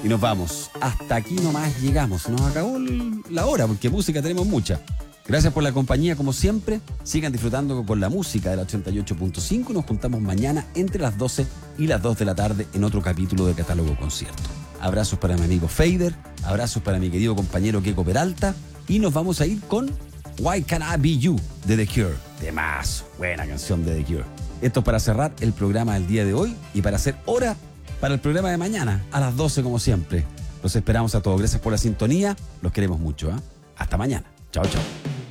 Y nos vamos. Hasta aquí nomás llegamos. Nos acabó la hora porque música tenemos mucha. Gracias por la compañía como siempre. Sigan disfrutando con la música de la 88.5. Nos juntamos mañana entre las 12 y las 2 de la tarde en otro capítulo de Catálogo Concierto. Abrazos para mi amigo Fader. Abrazos para mi querido compañero Keco Peralta. Y nos vamos a ir con Why Can't I Be You de The Cure. Temazo. Buena canción de The Cure. Esto es para cerrar el programa del día de hoy y para hacer hora para el programa de mañana a las 12 como siempre. Los esperamos a todos. Gracias por la sintonía. Los queremos mucho. Hasta mañana. Chao, chao.